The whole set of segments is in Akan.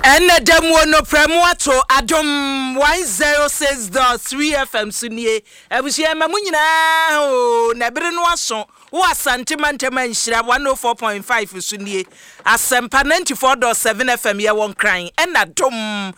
Ene demo no premuato adom 106.3 FM sunie. Ebusia mamu nyina o na bere no aso wo asante mantema nhira 104.5 sunie. Asempa 94.7 FM ye won kran. Ena dom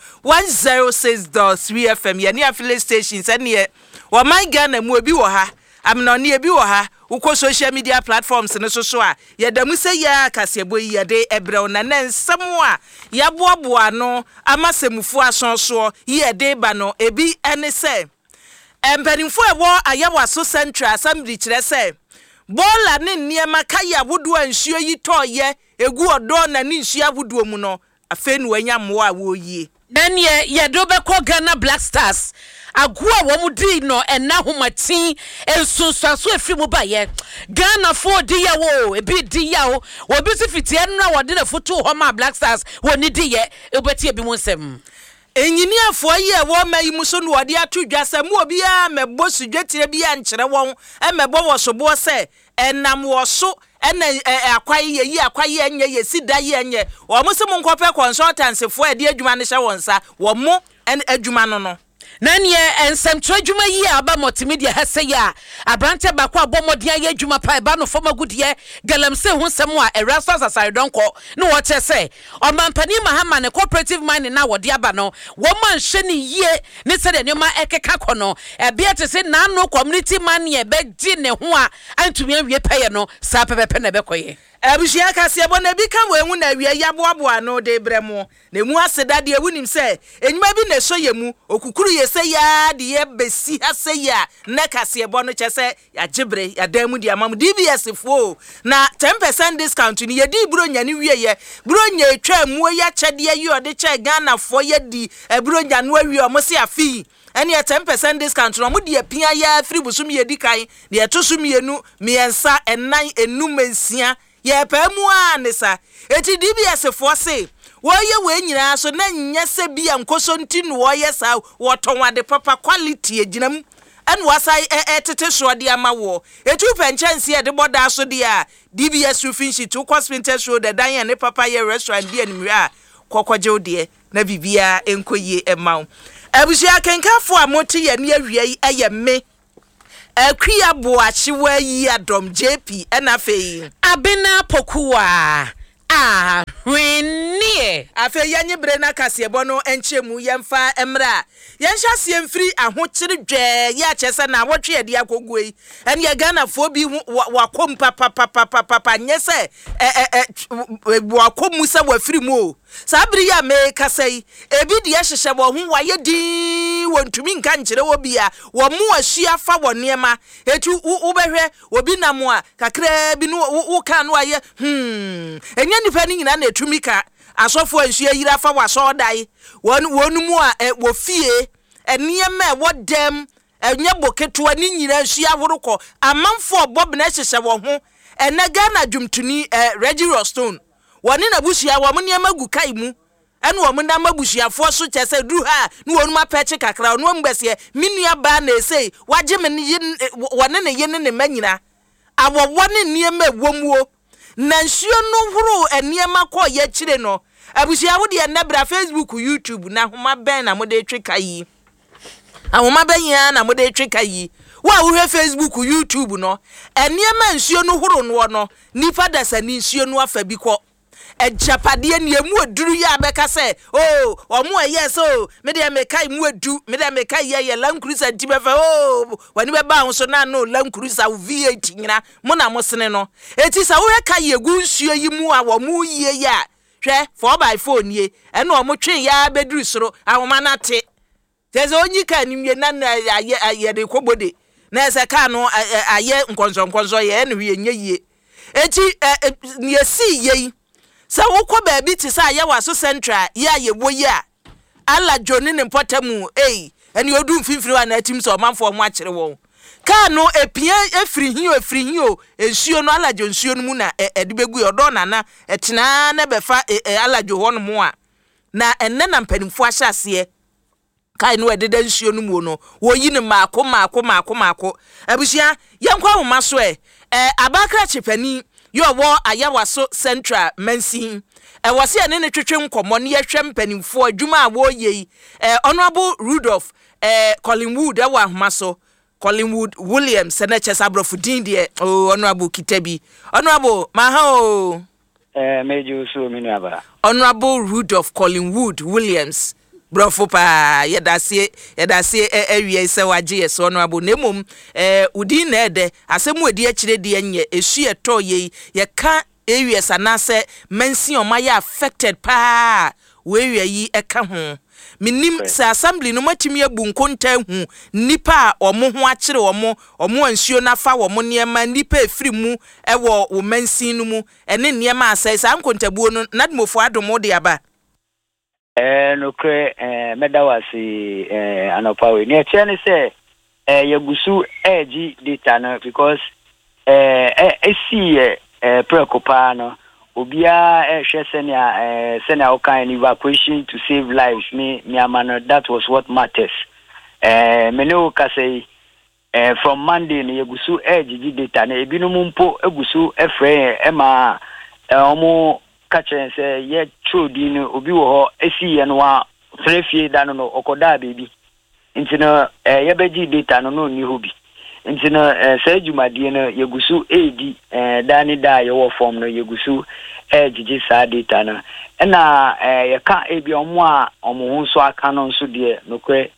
106.3 FM ye ne affiliate stations ene wo man Ghana mu obi wo ha. Amna ne ebi wo ha. Uko social media platforms ne so a yedamu se ya kasebo yi de ebrew na nsem a yaboaboa no amasemufu asonso yi de ba no ebi ene se empanimfo ewo ayawaso central assembly kire se bola ne niema kaya wodo ansuo yi toye egu odo na ne nsuo abodo mu no afenu anyammo a wo yie then ye do be ko Ghana Black Stars agua wo mudi no ena homatin ensunsuaso efri mu ba ye Ghana for di ya wo ebi di ya wo obi se fitie no na wode na foto ho ma Black Stars woni di ye obeti ebi mu nsem enyini afo ye wo mayi mu so no wode atodwa se mu obi a mebo sudwetire bi a nkyere won emebo wo so bo se enam wo so ena akwaye yi akwaye enye ye sida ye enye wo mo se mo nkope consultancy fo e de adwuma ne hye wonsa wo mo adwuma no Nanye ensem adwuma yi aba multimedia hase ya abrante bako abomodia ye adwuma pa eba no foma gudie galamse ho nsem a eraso asasare donko no wo chese omampani mahama ne cooperative mining na wode aba no wo man hye ne yie ne se de nyoma ekeka kono ebia te se na no community mining e be di ne ho a antumi awie paye no sa pepepe na be koye Abushia kase bo na bi kan wenwu na wie yaboaboa no de bremo na mu aseda de ewunim se enyuma bi na so yemu okukuru ye se ya de ye besi ase ya na kase bo no chese ya gibre ya damu di amam DBS fo na 10% discount ni ye di buronya ni wie ye buronya etwa mu ya chede ye ode che Ghana fo ye di buronya no awie o mo se afi ene 10% discount no mo de apia ya free busum ye di kan de etosum yenu miensa enan enum ensia ye pamu anisa eti DBS fo se wo ye we nyina so na nya se bia nkoso nti no wo ye sa wo tonwade papa quality eginam en wasai tete so de ama wo etu penchanse e de boda so de a DBS Rufinshi to Cosminter show the dan ne papa ye restaurant bi animira kokwaje de na bibia enkoye emaw abusia kenkafo amote ye ne awie eye me Akria boachi wa yi adom JP enafe abena pokuwa hwenie afe yanye bre na kasebo no enchemu yemfa emra yenhya siemfiri ahokyere dwe ya chese na wotwe ade akogui ene ye Ghana fo bi wakom papa nyese wakom musa wafiri mu sabri ya me kasai ebi de yehyehye bo ho waye di wontumi nka nkyere wo bia wo mu ahia fa wo niema etu ubehwe obi namo a kakra bi no wo ka no aye enye nipa ni nyina na etumika asofo anhia yira fa waso dai wonu mu a wo fie eniema wo dem enye boketo ni nyina ahia worokọ amanfo bob na hyehye wo ho ene Ghana dwumtuni Reggie Rostone woni na busia wo mo niema gu kai mu ene wo mo na mabusiafo so chese duru ha ni wonu ma peche kakra no mbese minua ba na esei waje me woni ne ye ne manyina awo woni niema womuo na nsuo no huru eniema ko ye kire no abusia wo de na bra Facebook YouTube na homa ben na mo de tweka yi ahoma ben ya na mo de tweka yi wa wo Facebook YouTube no eniema nsuo no huru no nipa dasa ni nsuo no afa bi ko ejapade ne emu aduru ya beka se omo yes me de me kai mu adu me de me kai ye Land Cruiser ti befa wani be ba ho so na no Land Cruiser V8 nyina mo na mo sene no eti sa wo kai egu nsuo yi mu a wo mu yie ya hwe 4x4 nie ene o mo twe ya beduru soro ahoma na te teze onyi ka nimye na aye de kobode na ese ka no aye nkonso ye ene hwe nye yie eti ne si ye sa wokọ baabi ti sa ya waso central ya yebo ya ala joni ne potamu eni odu mfimfiri wa na atim so manfo mo akere won ka no epia efiri hio ensuo no ala jo nsuo no mu na edibegu odo na etena na befa ala jo hon mo a na enne na mpanimfo ahyase kai no ededa nsuo no mu no wo yi ne maako abusia yenkwa wo maso abakra chepani yo wo ayawaso central mansin was here ne twetwe nkomo ne yehwe mpanimfo adwuma a wo ye Honorable Rudolph Collingwood e wa ahoma so Collingwood Williams na chesabrofo din de Honorable Kitabi Honorable maha Meju so minuaba Honorable Rudolph Collingwood Williams brofo pa yedase awie se waje so Honorable nemom udin na ede asemu edi akire de anye esu eto ye ka areas anase mensi omaya affected pa we yi eka ho minim sa assembly no matimi abu nkonta hu nipa omo ho akire omo ansuo na fa omo niema nipa efiri mu ewo wo mensi no mu ene niema asai sa nkontabuo no nadmofo adomo de aba no kre medawasi anopa we ne tiane se yagusu egi data no because esi preocupa no obia hwe senia okan evacuation to save lives me amano that was what matters meno ka say from Monday no yagusu egi data no ebinum mpo egusu efre ema omo kachen say ye trodi no obi wo ho esi ye no wa frefie da no okoda baby ntino ye beji data no ni hobi ntino say jumadie no yegusu edi dani da ye wo form no yegusu ejiji sa data no na ye ka ebi omo a omo hu so aka no so de no kwe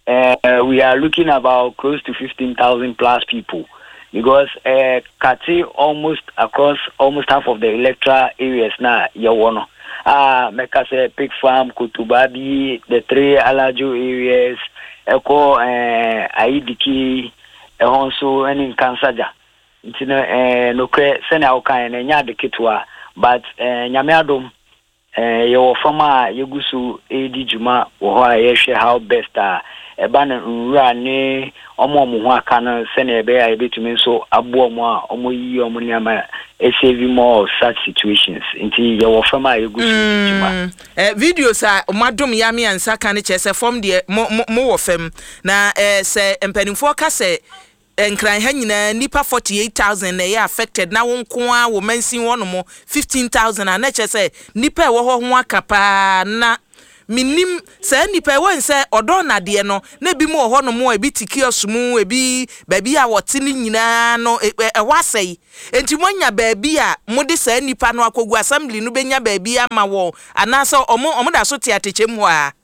we are looking about close to 15,000 plus people because Kati almost across almost half of the electoral areas na yawono meka say Pig Farm, Kutubabi, the three Alajo areas eko Aidiki ehonso eni Kansaja ntino no kre sene awokan na nya de kitwa but nyame adom yewo fama yegusu edi juma wo ho a yehwe how best eba na nra ne omo ho aka no se na ebe ya ebetumi so abo omo a omo yi omo ne ama save more of such situations nti yewo fama yegusu juma videos a madom ya me ansa ka ne chese form de mo wo fam na se empanimfo ka se enkran ha nyina nipa 48,000 na ye affected na wonko a wo mansin wono mo 15,000 na chese nipa wo ho akapa na minim sa nipa won se odona de no na bi mo ho no mo ebi tikios mu ebi baabi a wote ni nyina no wasai enti monya baabi a mode sa nipa no akogu assembly no benya baabi ama wo anasa omo da so tiatechem ho a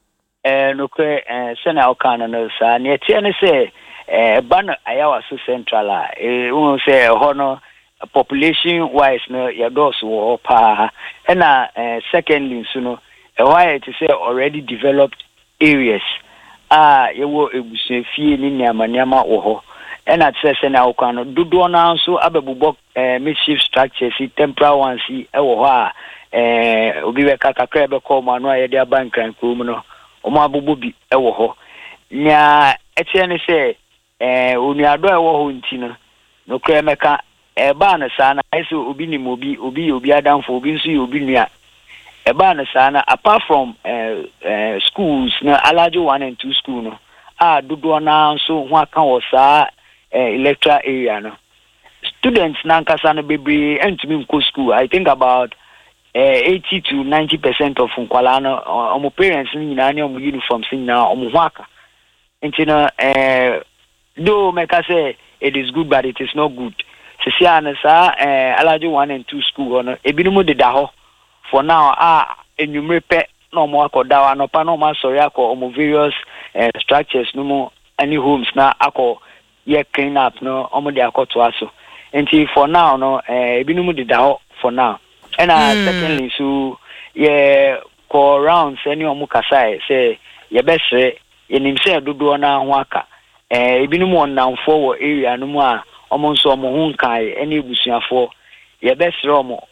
no kwe sena okana no sa ne tie ne se ban ayawa so central won se ho no population wise no ya dos wo pa na secondly so no why it is already developed areas yewo ebusefie ni nyama wo ho na tsese na okano dodo na so abebubok makeshift structures temporary ones wo ho a obi we kakakra be call ma no aye dia bankran krom no omo abobobi wo ho nya etie ne se onuado wo ho ntino no kra meka ba na sa na eso obi ni obi adamfo obi nso obi nua eba na sana apart from schools na Alajo 1 and 2 school no dodo na so ho aka wo sa electoral area no students na nkasa no bebre entumi nko school I think about 80 to 90% of nkwala no omo parents ni nyina ne omo uniforms ni na omo ho aka ntino do meka say it is good but it is not good sisia na sa Alajo 1 and 2 school no ebinumu de da ho for now enyumrepe no mo akoda wa no pa no ma sorry akọ omo various structures no mo any homes na akọ ye clean up no omo de akoto aso enti for now no ebinum de da ho for now and secondly so ye ko rounds any omo kasai say ye besre yenim say dodo na ho aka ebinum on now for area no mo a omo nso omo hu nkai any ebusuafo ye besre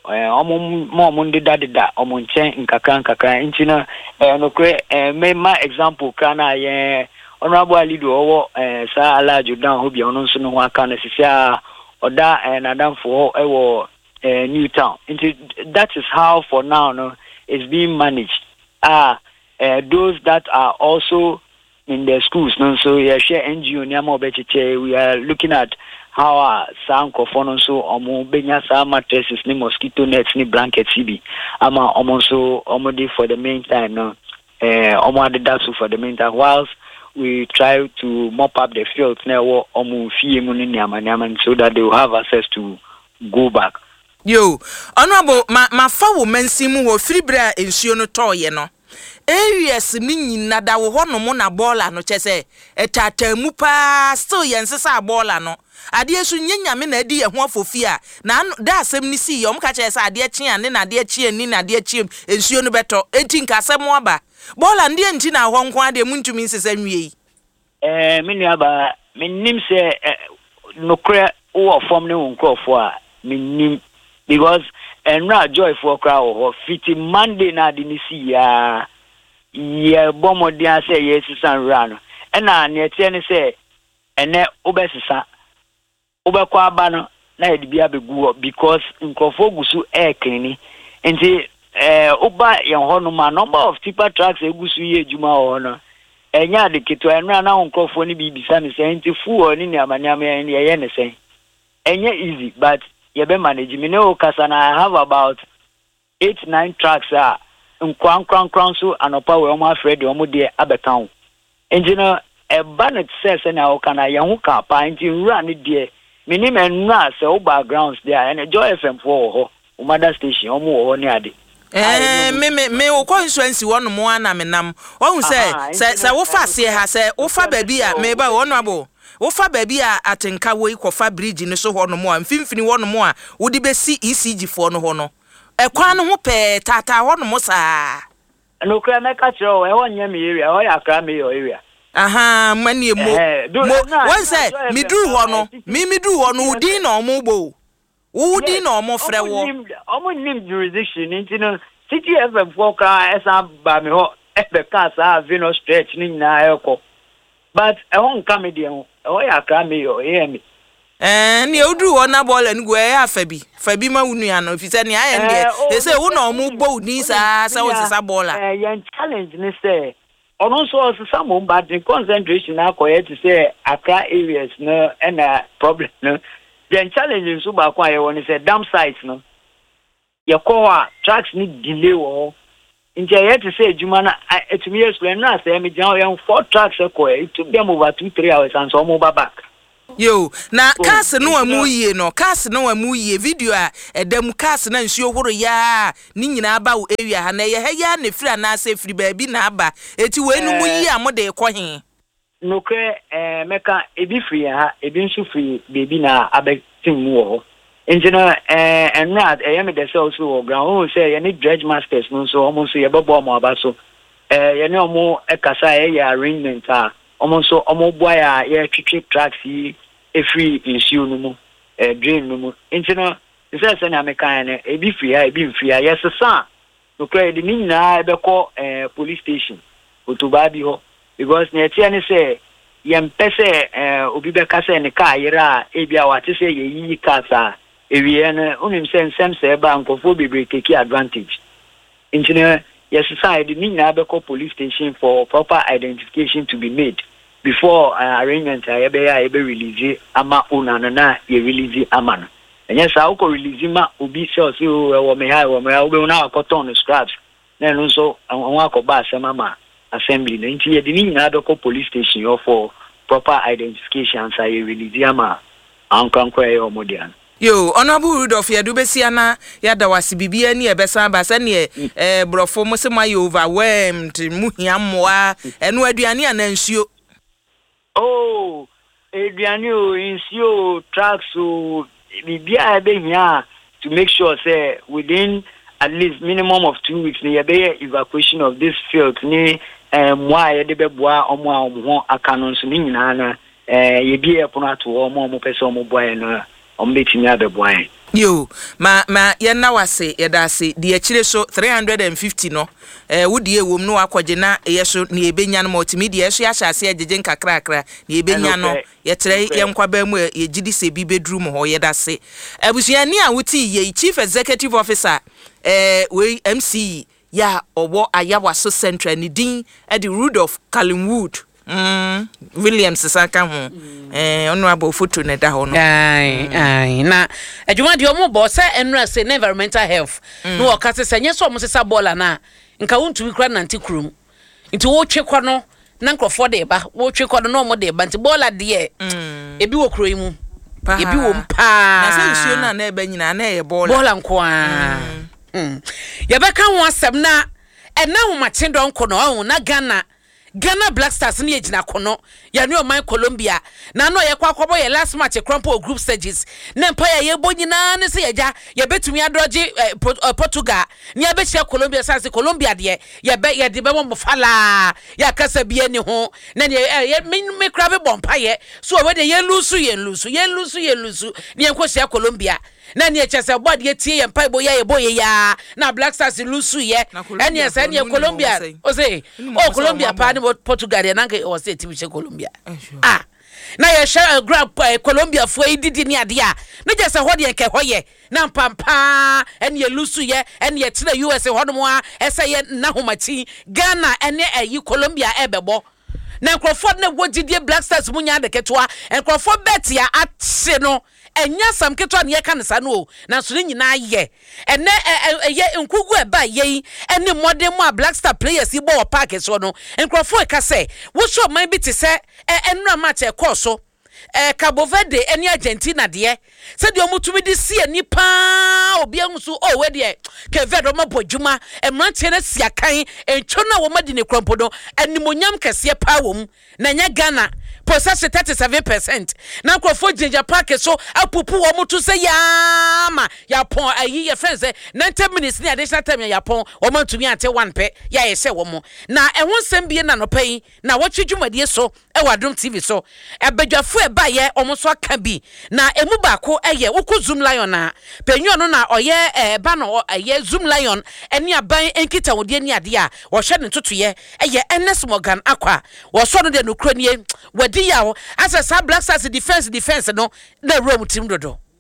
omo ndida omo nchen nkakra ntina no kre ma example kana ye Honorable Alido owo sa Alajo dan ho bia ono nso no aka na sisia oda na danfo ewo Newtown that is how for now no is being managed those that are also in the schools no so yeah share NGO nyama obechiche we are looking at how some nkrofo so omo benya sa mattresses ni mosquito nets ni blankets bi ama omo so omo dey for the meantime no omo adeda so for the meantime whilst we try to mop up the fields now omo fie mu ni niamaniam so that they will have access to go back. Yo, honorable ma fa wo mansimu wo fribra ensuo no toye no. Areas ni nyina da wo hono mo na bola no chese etatamu pa still yensesa bola no. Ade su nyanyame na adi eho afofi a na da asem ni si yom ka chese ade chi ane na ade chi ani na ade chi ensuo no beto enti nka asem aba. Bola ndi enti na ho nko ade muntumi nsesa nwie. Mini aba minim se nokre wo form ne nkrofo a minim because enra joy for crowd or fiti Monday na di ni si ya bomodian say yes san run na ne tie ne say ene obesisa obekwa aba no na e bia begu because nkrofo gusu ekini nti oba ye ho no ma number of tipper trucks egusu ye ejuma ho no enya de keto enra na nkrofo ni bibisa ne say nti fu ni amaniama ye ne say enya easy but you be manage me no kasana I have about 8-9 tracks nkran so anopa we omo afred omo de abetown engineer e banet says na o kana ye hu ka pa nti nra ne de minim enra se o backgrounds there and Joy FM for ho o mother station omo ho ne ade me o constituency wonu mo ana menam o hu se wo fa se ha se wo fa ba bi a me ba wonu abo wo fa baabi a atenka wo ikofa bridge ni so ho no mo a mfimfini wo no mo a wo di besi ECG fo no ho no ekwan no ho pe tata ho no mo saa no kra me ka kiro e ho nya me area ho ya kra me your area aha mani mo won say mi duru ho no mi duru ho no udi na omo gbo udi na omo frɛ wo omo nim jurisdiction nti no city FM for kra esa ba me ho e be ka sa Venus stretch ni na eko but I won't come in there. Oh, yeah, come here, hear me. And you do on a ball and go Fabi Mauniano. If you send me, I am there. They say, oh, no, move both knees as I was a baller. Young challenge, they say. Also, some but the concentration now quiet to say Accra areas, no, and a problem, no. Then challenge in Subaquia when it's a dump sites, no. Your core tracks need delay or. In the to say, Jumana, to me, explain now, say, me down 4 tracks a coy, it took them over 2-3 hours and so move back. Yo, na cast no amuye no, cast no amuye video a dem cast na nsuo horo ya, ni nyina ba wo area ha na ye ha ya ne fira na se firi baabi na aba, eti we nu mu yi amode kɔ he. No kre meka ebi firi ha, ebi nso firi baabi na abetin mu wo. Engineer and not me the also ground say any dredge masters no so almost ye babo mo aba so ye ne omo ekasa ye arrangement almost so omo boy ye twitwi tracks yi efri insuo no mu drain no mu engineer say na me kan ne ebi free yes sa no kry the ni na be call police station otuba bi ho because ne tie ne say ye mpese obi be kasa ne car yera e bia wa te say ye yi kasa ewiene unim sensem se ba nkofo bebre take advantage engineer yes society ni na be call police station for proper identification to be made before arrangement ya be release ama una na ye release ama no enye sa uko release ma obi se wo me ha obi na akoton scraps na no so won akoba asema ma assembly na nti ye di ni na be call police station for proper identification sa ye release ama ankankwa ye omodian. Yo, Honorable Rudolph Yadubesi ana yada wasi bibia ni ebesa ba se ne brofo mo se my overwhelmed muhia moa enu aduane ana nsuo. Oh, aduane o nsuo tracks o bibia be hia to make sure say within at least minimum of 2 weeks ne be evacuation of this field ni moa ye de beboa omo a omo ho aka no nso ni nyina na ye bi e pono ato omo pese omo boy no ombetimi abeboan. Yo, ma ye na wase ye da se de akire so 350 no wodi ewom no akwaje na ye so ne ebenya no multimedia so ya hyase ajeje nkakrakra ne ebenya no ye tere ye nkwaba mu ye gidi se bi bedroom ho ye da se abusuani a wuti ye chief executive officer we MC ya obo ayawaso central ni din e de Rudolph Collinwood Williams saka ho ono abo photo ne da ho no ai na adwuma de omo bo se enra se environmental health no o ka se nye so omo sesa bola na nka wontumi kra nante krom nti wo twekọ no na nkrofo de ba wo twekọ no omo de ba nti bola de ebi wo kro imu ebi wo mpa na se nsuo na eba nyina na ye bola nko a ye beka ho asem na ena ho mache don ko no na Ghana Black Stars ni ejina kono ya ne oman Colombia na no ye kwakobo ye last match crumple group stages na mpa ye bonyina ne se yeja ye betumi adroje Portugal ni abehia Colombia sanse Colombia de ye de be mo fala ya kasa bie ni ho na ye me krabe bompa ye so we de ye lusu ni enkosia Colombia na ne chese board ye tie ye mpa boye ye boye ya na Black Stars lusu ye ene ye ne Colombia o say Colombia pa Portugal ya nanke o say team Colombia na ye share grab Colombia fo ididi ni ade a na je se ho de nke hoye na mpampa ene ye lusu ye ene ye tena USA hodomo a ese ye na homati Ghana ene ayi Colombia ebebo na Crawford na wogidie Black Stars munya de ketwa Crawford bet ya ate no enya sam ketwa ne yeka ne sa no na so nyina ye ene ye nkugu eba ye ene modern mu Black Star players yi bo park so no Crawford ka say wo so man bi te se enra match e course so Cabo Verde ene Argentina de se de omutumi de sie nipa obi anso o we de Kevedo mabodwuma emrantie na sia kan entwo na wo madi ne krompo no animonyam kese pa wom na nya Ghana possession 37% na Crawford Ginger Park so apupu wo mutu se yama ya pon ayi ye friends 90 minutes ni additional time ya pon wo mantumi ante 1 pe ya ye se wo mo na ehun sem bie na no pai na wo twedwumadie so e wadom TV so ebadwafo e ba ye omo so aka bi na emu baako eye woku Zoom Lion na penyo no na oye ba no eye Zoom Lion eni aban enkita wode ni ade a wo hwe ne totoye eye Ernest Morgan akwa wo so no de no kranie wadi yawo asa sa Black Stars defense no na room team dodo